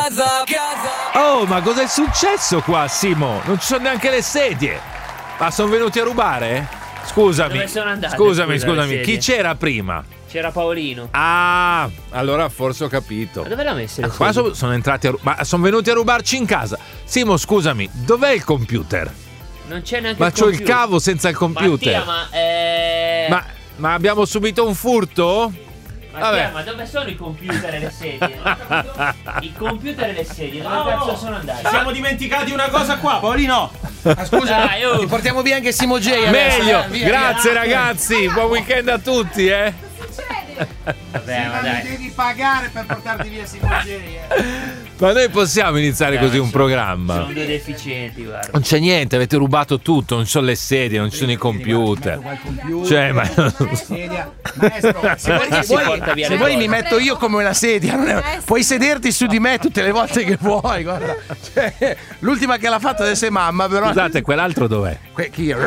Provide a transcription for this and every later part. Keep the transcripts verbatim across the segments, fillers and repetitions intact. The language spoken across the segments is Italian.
casa, casa. Oh, ma cos'è successo qua, Simo? Non ci sono neanche le sedie. Ma sono venuti a rubare? Scusami. Dove sono andate, Scusami, scusa, le scusami. sedie? Chi c'era prima? C'era Paolino. Ah, allora forse ho capito. Ma dove l'ha messa? Ah, qua so- sono entrati a ru- ma sono venuti a rubarci in casa. Simo, scusami, dov'è il computer? Non c'è neanche Ma il c'ho il computer. cavo senza il computer. Mattia, ma eh... Ma, ma abbiamo subito un furto? Mattia, Vabbè. ma dove sono i computer e le sedie? Non ho capito. I computer e le sedie, dove cazzo sono andati? Ci siamo dimenticati una cosa qua, Paolino. Ah, scusa, Dai, oh. ti portiamo via anche Simo J adesso, Meglio, eh, via, grazie via. ragazzi, buon weekend a tutti, eh. Vabbè, ma Ma mi dai. devi pagare per portarti via Simo J, eh. Ma noi possiamo iniziare così un programma? Sono due deficienti, guarda. Non c'è niente, avete rubato tutto, non ci sono le sedie, non ci sono i computer. Cioè, ma Sedia. Maestro, Se vuoi, Si vuoi- porta via se le vuoi cose. mi metto io come una sedia, non è- puoi sederti su di me tutte le volte che vuoi, guarda. Cioè, l'ultima che l'ha fatta adesso è mamma, però. scusate, quell'altro dov'è? Que- chi è?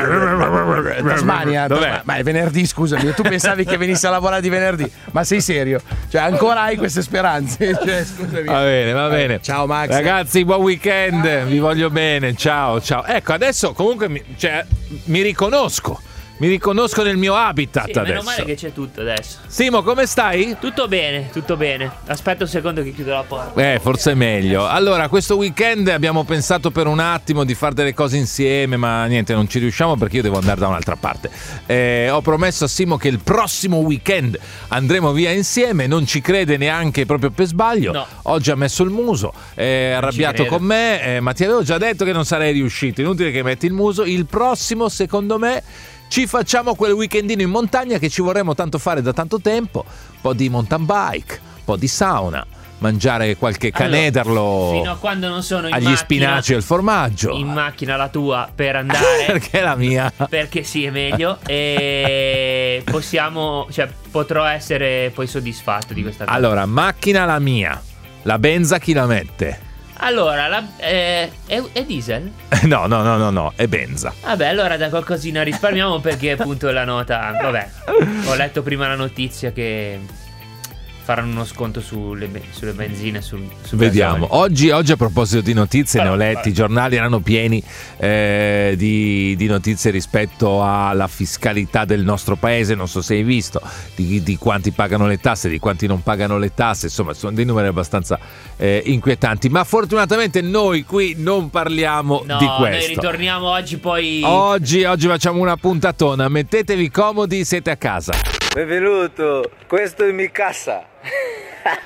Tasmania, Dov'è? Tasma- ma è venerdì, scusami, tu pensavi che venisse a lavorare di venerdì, ma sei serio? Cioè, ancora hai queste speranze? Cioè, scusami. Va bene, va bene. Ciao Max. Ragazzi, buon weekend, vi voglio bene, ciao, ciao. Ecco, adesso comunque mi, cioè, mi riconosco, mi riconosco nel mio habitat Sì, meno adesso. male che c'è tutto adesso. Simo, come stai? Tutto bene, tutto bene. Aspetta un secondo che chiudo la porta. Eh, forse è meglio. Allora, questo weekend abbiamo pensato per un attimo di fare delle cose insieme, ma niente, non ci riusciamo perché io devo andare da un'altra parte. Eh, ho promesso a Simo che il prossimo weekend andremo via insieme, non ci crede neanche proprio per sbaglio. No. Oggi ha messo il muso, è arrabbiato credo. con me, eh, ma ti avevo già detto che non sarei riuscito, inutile che metti il muso. Il prossimo, secondo me, ci facciamo quel weekendino in montagna che ci vorremmo tanto fare da tanto tempo, un po' di mountain bike, un po' di sauna, mangiare qualche Allora, canederlo fino a quando non sono in agli macchina, spinaci e al formaggio. in macchina la tua per andare Perché la mia? perché sì è meglio e possiamo, cioè potrò essere poi soddisfatto di questa cosa. Allora, macchina la mia, la benza chi la mette? Allora, la, eh, è, è diesel? No, no, no, no, no, è benza. Vabbè, allora da qualcosina risparmiamo perché appunto la nota. Vabbè, ho letto prima la notizia che faranno uno sconto sulle, be- sulle benzine. Sul, sul Vediamo. gasolio. Oggi, oggi a proposito di notizie, ne ho Allora, letti, vai. i giornali erano pieni eh, di, di notizie rispetto alla fiscalità del nostro paese. Non so se hai visto di, di quanti pagano le tasse, di quanti non pagano le tasse. Insomma, sono dei numeri abbastanza eh, inquietanti. Ma fortunatamente noi qui non parliamo No, di noi questo. ritorniamo oggi poi. Oggi, oggi facciamo una puntatona. Mettetevi comodi, siete a casa. Benvenuto, questo è mi casa.